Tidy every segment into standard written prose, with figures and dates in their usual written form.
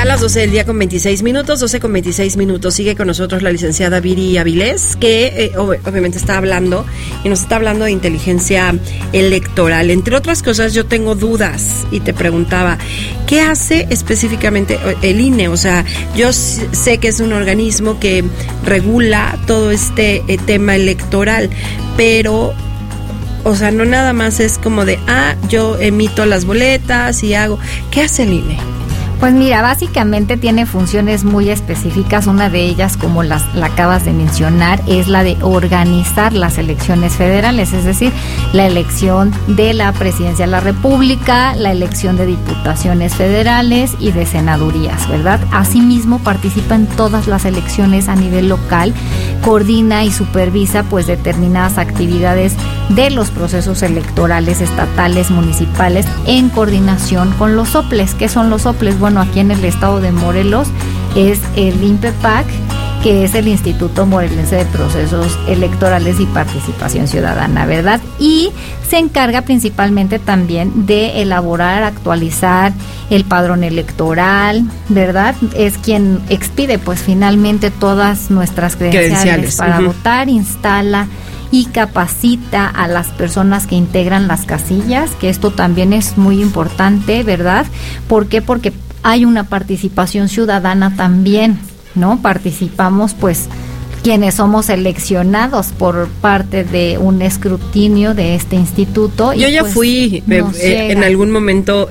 Ya a las 12 del día con 26 minutos, 12 con 26 minutos. Sigue con nosotros la licenciada Viri Avilés, que obviamente está hablando, y nos está hablando de inteligencia electoral. Entre otras cosas, yo tengo dudas y te preguntaba, ¿qué hace específicamente el INE? O sea, yo sé que es un organismo que regula todo este tema electoral, pero... O sea, no nada más es como de, yo emito las boletas y hago... ¿Qué hace el INE? Pues mira, básicamente tiene funciones muy específicas. Una de ellas, como la acabas de mencionar, es la de organizar las elecciones federales, es decir, la elección de la presidencia de la República, la elección de diputaciones federales y de senadurías, ¿verdad? Asimismo, participa en todas las elecciones a nivel local, coordina y supervisa pues determinadas actividades de los procesos electorales estatales, municipales, en coordinación con los soples. ¿Qué son los soples? Bueno, aquí en el estado de Morelos es el INPEPAC, que es el Instituto Morelense de Procesos Electorales y Participación Ciudadana, ¿verdad? Y se encarga principalmente también de elaborar, actualizar el padrón electoral, ¿verdad? Es quien expide pues finalmente todas nuestras credenciales para votar, instala y capacita a las personas que integran las casillas, que esto también es muy importante, ¿verdad? ¿Por qué? Porque hay una participación ciudadana también, ¿no? Participamos pues quienes somos seleccionados por parte de un escrutinio de este instituto. Yo ya fui en algún momento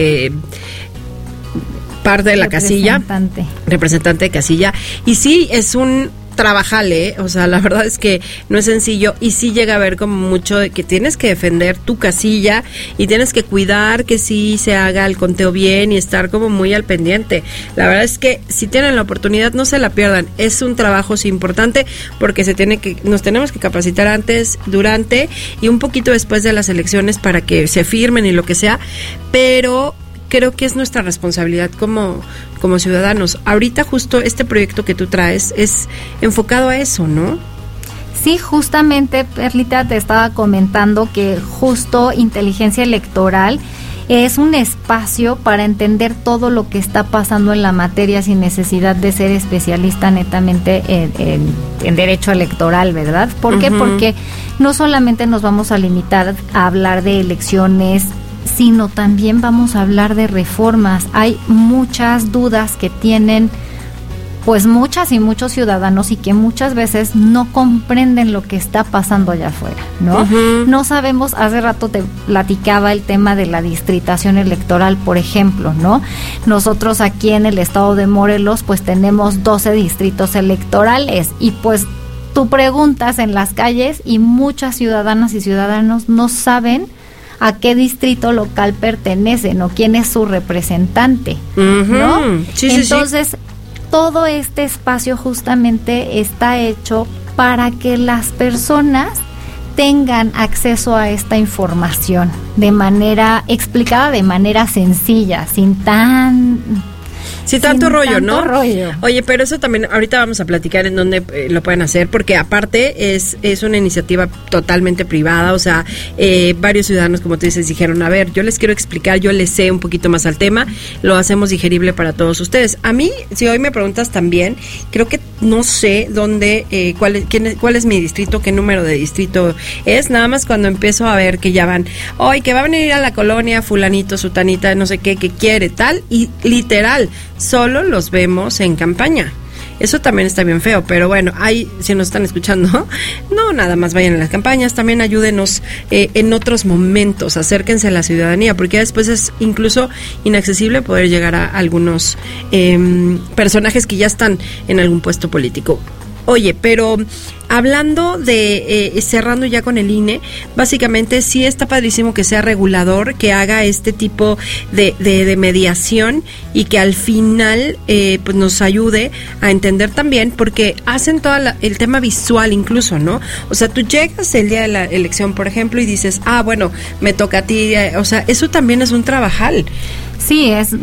parte de la casilla, representante de casilla, y sí es un trabajale, o sea, la verdad es que no es sencillo, y sí llega a haber como mucho de que tienes que defender tu casilla y tienes que cuidar que sí se haga el conteo bien y estar como muy al pendiente. La verdad es que si tienen la oportunidad, no se la pierdan. Es un trabajo sí importante porque nos tenemos que capacitar antes, durante y un poquito después de las elecciones para que se firmen y lo que sea, pero creo que es nuestra responsabilidad como ciudadanos. Ahorita justo este proyecto que tú traes es enfocado a eso, ¿no? Sí, justamente, Perlita, te estaba comentando que justo inteligencia electoral es un espacio para entender todo lo que está pasando en la materia sin necesidad de ser especialista netamente en derecho electoral, ¿verdad? ¿Por qué? Porque no solamente nos vamos a limitar a hablar de elecciones, sino también vamos a hablar de reformas. Hay muchas dudas que tienen pues muchas y muchos ciudadanos y que muchas veces no comprenden lo que está pasando allá afuera, ¿no? No sabemos, hace rato te platicaba el tema de la distritación electoral, por ejemplo, ¿no? Nosotros aquí en el estado de Morelos pues tenemos 12 distritos electorales y pues tú preguntas en las calles y muchas ciudadanas y ciudadanos no saben a qué distrito local pertenecen o quién es su representante, ¿no? Sí, entonces, sí. Todo este espacio justamente está hecho para que las personas tengan acceso a esta información de manera explicada, de manera sencilla, sin tanto rollo, ¿no? Rollo. Oye, pero eso también, ahorita vamos a platicar en dónde lo pueden hacer, porque aparte es una iniciativa totalmente privada, o sea, varios ciudadanos, como tú dices, dijeron, a ver, yo les quiero explicar, yo les sé un poquito más al tema, lo hacemos digerible para todos ustedes. A mí, si hoy me preguntas también, creo que no sé dónde, cuál es mi distrito, qué número de distrito es, nada más cuando empiezo a ver que ya van, hoy que va a venir a la colonia fulanito, sutanita, no sé qué, que quiere tal, y literal, solo los vemos en campaña. Eso también está bien feo, pero bueno, ahí, si nos están escuchando, no nada más vayan a las campañas, también ayúdenos en otros momentos, acérquense a la ciudadanía, porque después es incluso inaccesible poder llegar a algunos personajes que ya están en algún puesto político. Oye, pero hablando de, cerrando ya con el INE, básicamente sí está padrísimo que sea regulador, que haga este tipo de mediación y que al final pues nos ayude a entender también, porque hacen todo el tema visual incluso, ¿no? O sea, tú llegas el día de la elección, por ejemplo, y dices, bueno, me toca a ti, o sea, eso también es un trabajal. Sí, es